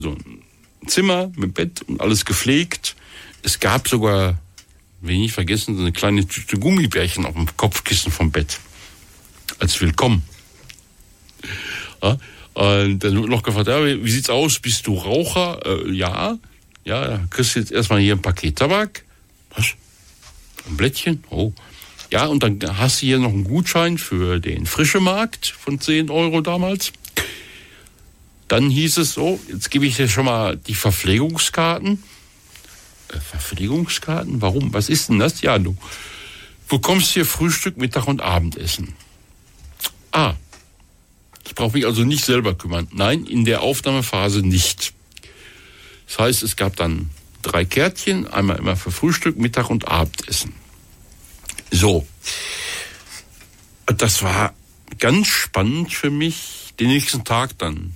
so ein Zimmer mit Bett und alles gepflegt. Es gab sogar, will ich nicht vergessen, so eine kleine Tüte Gummibärchen auf dem Kopfkissen vom Bett. Als Willkommen. Ja, dann wird noch gefragt, ja, wie sieht's aus? Bist du Raucher? Ja. Ja, kriegst du jetzt erstmal hier ein Paket Tabak. Was? Ein Blättchen? Oh. Ja, und dann hast du hier noch einen Gutschein für den Frischemarkt von 10 Euro damals. Dann hieß es so, jetzt gebe ich dir schon mal die Verpflegungskarten. Verpflegungskarten? Warum? Was ist denn das? Ja, du bekommst hier Frühstück, Mittag und Abendessen. Ich brauche mich also nicht selber kümmern. Nein, in der Aufnahmephase nicht. Das heißt, es gab dann 3 Kärtchen, einmal immer für Frühstück, Mittag und Abendessen. So. Das war ganz spannend für mich, den nächsten Tag dann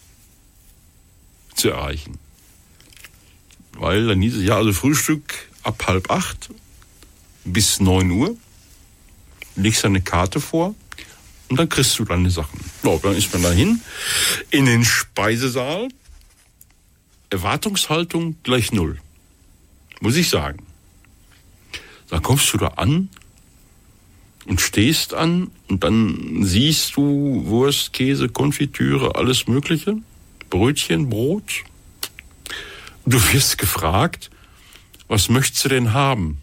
zu erreichen. Weil dann hieß es, ja, also Frühstück ab 7:30 bis 9 Uhr. Legst eine Karte vor und dann kriegst du deine Sachen. So, dann ist man dahin in den Speisesaal. Erwartungshaltung gleich 0. Muss ich sagen. Dann kommst du da an und stehst an und dann siehst du Wurst, Käse, Konfitüre, alles Mögliche. Brötchen, Brot. Du wirst gefragt, was möchtest du denn haben?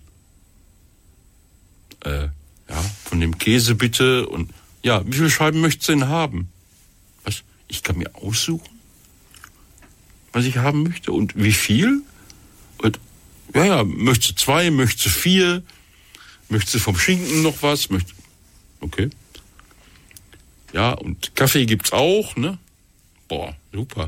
Ja, von dem Käse bitte. Und ja, wie viele Scheiben möchtest du denn haben? Was? Ich kann mir aussuchen, was ich haben möchte und wie viel? Und ja, möchtest du 2, möchtest du 4? Möchtest du vom Schinken noch was? Okay. Ja, und Kaffee gibt's auch, ne? Boah, super.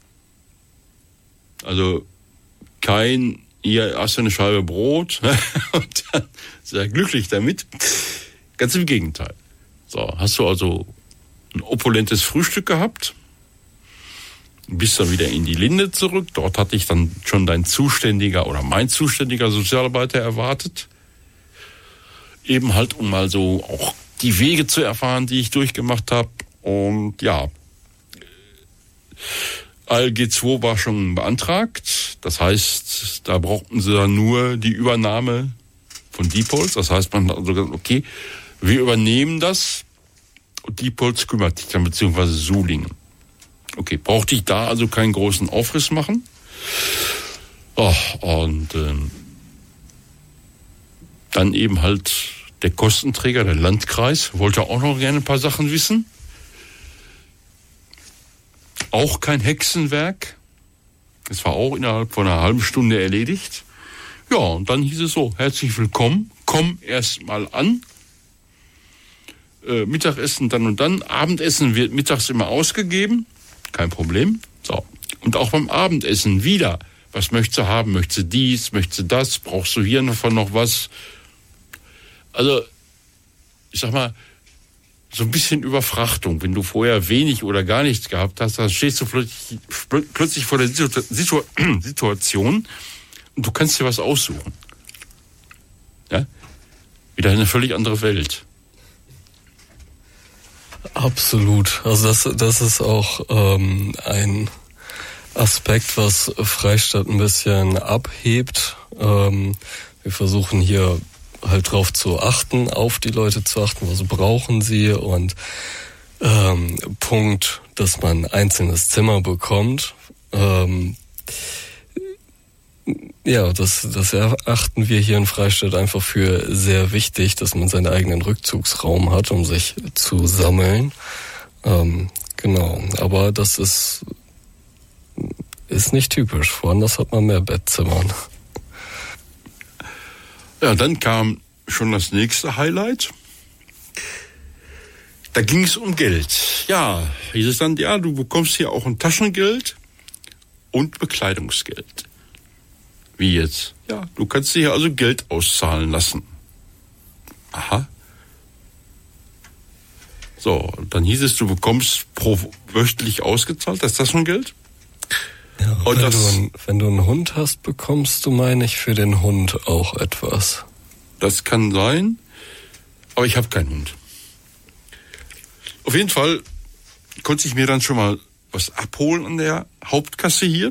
Also hier hast du eine Scheibe Brot und dann sehr glücklich damit. Ganz im Gegenteil. So, hast du also ein opulentes Frühstück gehabt, bist dann wieder in die Linde zurück. Dort hatte ich dann schon mein zuständiger Sozialarbeiter erwartet. Eben halt, um mal so auch die Wege zu erfahren, die ich durchgemacht habe. Und ja, ALG-2 war schon beantragt. Das heißt, da brauchten sie dann nur die Übernahme von Diepholz. Das heißt, man hat also gesagt, okay, wir übernehmen das und Diepholz kümmert sich dann, beziehungsweise Sulingen. Okay, brauchte ich da also keinen großen Aufriss machen. Dann eben halt der Kostenträger, der Landkreis, wollte auch noch gerne ein paar Sachen wissen. Auch kein Hexenwerk. Es war auch innerhalb von einer halben Stunde erledigt. Ja, und dann hieß es so, herzlich willkommen, komm erst mal an. Mittagessen dann und dann. Abendessen wird mittags immer ausgegeben. Kein Problem. So. Und auch beim Abendessen wieder. Was möchtest du haben? Möchtest du dies? Möchtest du das? Brauchst du hier noch was? Also, ich sag mal, so ein bisschen Überfrachtung. Wenn du vorher wenig oder gar nichts gehabt hast, dann stehst du plötzlich vor der Situation und du kannst dir was aussuchen. Ja? Wieder eine völlig andere Welt. Absolut. Also das ist auch ein Aspekt, was Freistadt ein bisschen abhebt. Wir versuchen hier halt drauf zu achten, auf die Leute zu achten, was brauchen sie und Punkt, dass man ein einzelnes Zimmer bekommt. Ja, das erachten wir hier in Freistadt einfach für sehr wichtig, dass man seinen eigenen Rückzugsraum hat, um sich zu sammeln. Genau, aber das ist nicht typisch. Woanders hat man mehr Bettzimmern. Ja, dann kam schon das nächste Highlight. Da ging es um Geld. Ja, hieß es dann, ja, du bekommst hier auch ein Taschengeld und Bekleidungsgeld. Wie jetzt? Ja, du kannst dir hier also Geld auszahlen lassen. Aha. So, dann hieß es, du bekommst wöchentlich ausgezahlt das Taschengeld. Ja, und wenn du einen Hund hast, bekommst du, meine ich, für den Hund auch etwas. Das kann sein, aber ich habe keinen Hund. Auf jeden Fall konnte ich mir dann schon mal was abholen an der Hauptkasse hier.